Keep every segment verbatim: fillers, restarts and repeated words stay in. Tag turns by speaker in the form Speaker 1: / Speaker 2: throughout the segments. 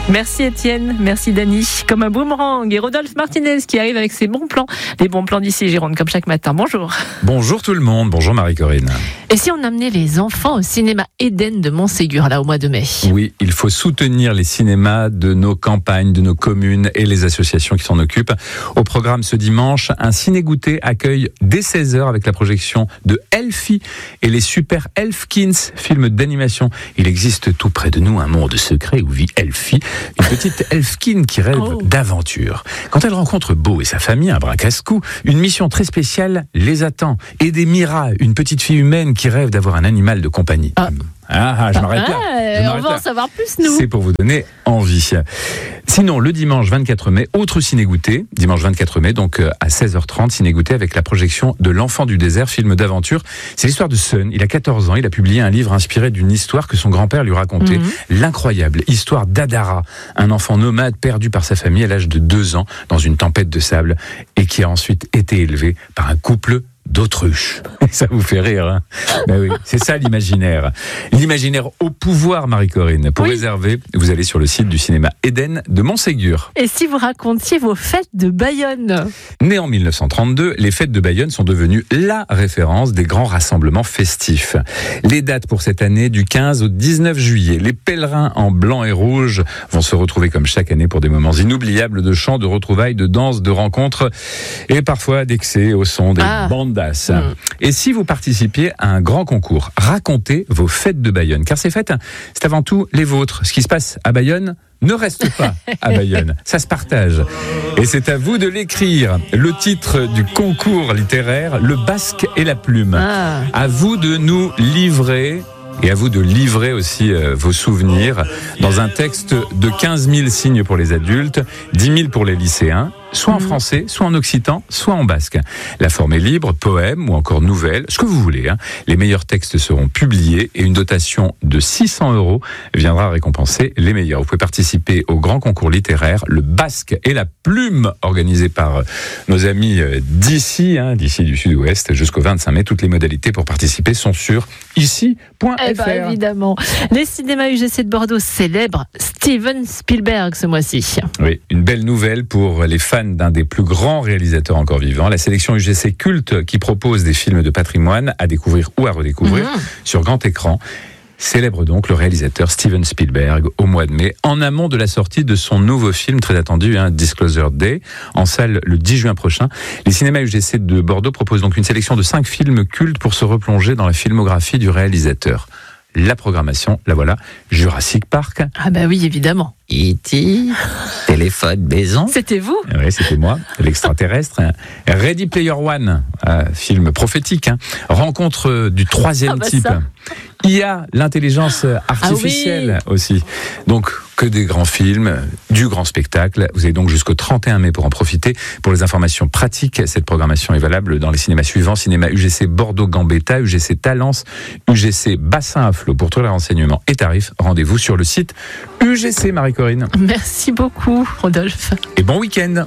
Speaker 1: Merci Étienne, merci Dany. Comme un boomerang. Et Rodolphe Martinez qui arrive avec ses bons plans. Les bons plans d'ici Gironde, comme chaque matin. Bonjour.
Speaker 2: Bonjour tout le monde, bonjour Marie-Corinne.
Speaker 1: Et si on amenait les enfants au cinéma Eden de Montségur, là, au mois de mai?
Speaker 2: Oui, il faut soutenir les cinémas de nos campagnes, de nos communes et les associations qui s'en occupent. Au programme ce dimanche, un ciné-goûter accueille dès seize heures avec la projection de Elfie et les Super Elfkins, film d'animation. Il existe tout près de nous un monde secret où vit Elfie, une petite Elfkin qui rêve oh. d'aventure. Quand elle rencontre Beau et sa famille, un brin casse-cou, une mission très spéciale les attend. Aider Mira, une petite fille humaine qui rêve d'avoir un animal de compagnie. Ah. Ah, ah, je m'arrête
Speaker 1: ah,
Speaker 2: là. Je
Speaker 1: on va
Speaker 2: là.
Speaker 1: en savoir plus, nous.
Speaker 2: C'est pour vous donner envie. Sinon, le dimanche vingt-quatre mai, autre ciné-goûter. Dimanche vingt-quatre mai, donc à seize heures trente, ciné-goûter avec la projection de L'Enfant du désert, film d'aventure. C'est l'histoire de Sun. Il a quatorze ans. Il a publié un livre inspiré d'une histoire que son grand-père lui racontait. Mm-hmm. L'incroyable histoire d'Adara, un enfant nomade perdu par sa famille à l'âge de deux ans dans une tempête de sable et qui a ensuite été élevé par un couple d'autruche. Ça vous fait rire, hein? Ben oui, c'est ça l'imaginaire. L'imaginaire au pouvoir, Marie-Corinne. Pour oui. réserver, vous allez sur le site du cinéma Eden de Montségur.
Speaker 1: Et si vous racontiez vos fêtes de Bayonne?
Speaker 2: Nées en mille neuf cent trente-deux, les fêtes de Bayonne sont devenues la référence des grands rassemblements festifs. Les dates pour cette année, du quinze au dix-neuf juillet. Les pèlerins en blanc et rouge vont se retrouver comme chaque année pour des moments inoubliables de chants, de retrouvailles, de danses, de rencontres et parfois d'excès au son des ah. bandes. Mmh. Et si vous participiez à un grand concours, racontez vos fêtes de Bayonne. Car ces fêtes, c'est avant tout les vôtres. Ce qui se passe à Bayonne ne reste pas à Bayonne. Ça se partage. Et c'est à vous de l'écrire. Le titre du concours littéraire, Le Basque et la Plume. Ah. À vous de nous livrer... Et à vous de livrer aussi euh, vos souvenirs dans un texte de quinze mille signes pour les adultes, dix mille pour les lycéens, soit en français, soit en occitan, soit en basque. La forme est libre, poème ou encore nouvelle, ce que vous voulez. Hein. Les meilleurs textes seront publiés et une dotation de six cents euros viendra récompenser les meilleurs. Vous pouvez participer au grand concours littéraire, Le Basque et la Plume, organisé par nos amis d'ici, hein, d'ici du Sud-Ouest, jusqu'au vingt-cinq mai. Toutes les modalités pour participer sont sur ici point f r.
Speaker 1: Eh ben, évidemment. Les cinémas U G C de Bordeaux célèbrent Steven Spielberg ce mois-ci.
Speaker 2: Oui, une belle nouvelle pour les fans d'un des plus grands réalisateurs encore vivants. La sélection U G C Culte qui propose des films de patrimoine à découvrir ou à redécouvrir mmh. sur grand écran célèbre donc le réalisateur Steven Spielberg au mois de mai, en amont de la sortie de son nouveau film très attendu, hein, Disclosure Day, en salle le dix juin prochain. Les cinémas U G C de Bordeaux proposent donc une sélection de cinq films cultes pour se replonger dans la filmographie du réalisateur. La programmation, la voilà, Jurassic Park.
Speaker 1: Ah bah oui, évidemment.
Speaker 3: E T, Téléphone Maison.
Speaker 1: C'était vous?
Speaker 2: Oui, c'était moi, l'extraterrestre. Ready Player One, euh, film prophétique. Hein. Rencontre du troisième ah bah type. Ça. I A, l'intelligence artificielle ah oui. aussi. Donc, que des grands films, du grand spectacle. Vous avez donc jusqu'au trente et un mai pour en profiter. Pour les informations pratiques, cette programmation est valable dans les cinémas suivants. Cinéma U G C Bordeaux-Gambetta, U G C Talence, U G C Bassin à Flot. Pour tous les renseignements et tarifs, rendez-vous sur le site U G C, Marie-Corinne.
Speaker 1: Merci beaucoup, Rodolphe.
Speaker 2: Et bon week-end.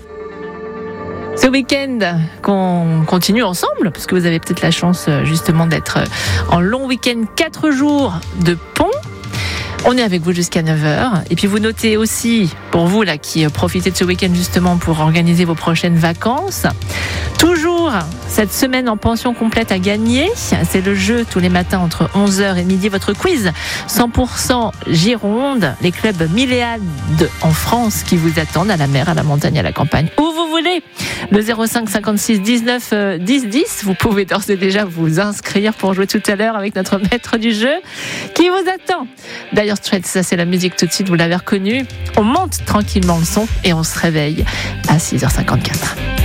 Speaker 1: Ce week-end qu'on continue ensemble, parce que vous avez peut-être la chance justement d'être en long week-end, quatre jours de pont. On est avec vous jusqu'à neuf heures. Et puis vous notez aussi, pour vous là qui profitez de ce week-end justement pour organiser vos prochaines vacances, toujours cette semaine en pension complète à gagner. C'est le jeu tous les matins entre onze heures et midi. Votre quiz cent pour cent Gironde. Les clubs milléades en France qui vous attendent à la mer, à la montagne, à la campagne, où vous voulez. Le zéro cinq cinquante-six dix-neuf dix dix. Vous pouvez d'ores et déjà vous inscrire pour jouer tout à l'heure avec notre maître du jeu qui vous attend. D'ailleurs, ça c'est la musique tout de suite, vous l'avez reconnu. On monte tranquillement le son et on se réveille à six heures cinquante-quatre.